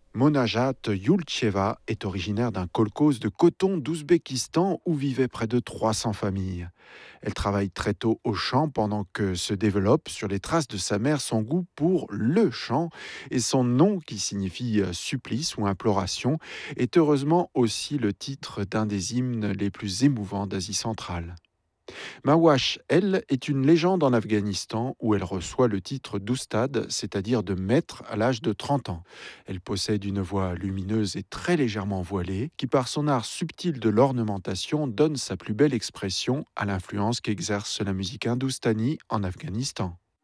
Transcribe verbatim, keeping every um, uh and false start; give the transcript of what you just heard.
Monajat Yulcheva est originaire d'un kolkhoz de coton d'Ouzbékistan où vivaient près de trois cents familles. Elle travaille très tôt au chant pendant que se développe sur les traces de sa mère son goût pour le chant et son nom qui signifie euh, supplice ou imploration est heureusement aussi le titre d'un des hymnes les plus émouvants d'Asie centrale. Mawash, elle, est une légende en Afghanistan où elle reçoit le titre d'oustad, c'est-à-dire de maître à l'âge de trente ans. Elle possède une voix lumineuse et très légèrement voilée qui, par son art subtil de l'ornementation, donne sa plus belle expression à l'influence qu'exerce la musique hindoustanie en Afghanistan.